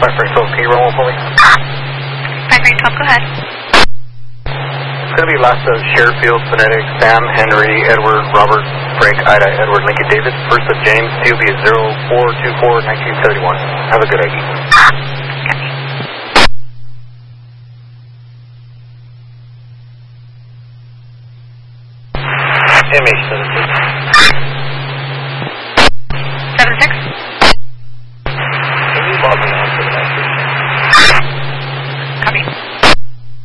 5 Frank 12, can you run one for me? 5 Frank 12, go ahead. It's going to be last of Sherfield, Phonetic, Sam, Henry, Edward, Robert, Frank, Ida, Edward, Lincoln, David. First of James, COB is 0424-1971. Have a good ID. MH 17.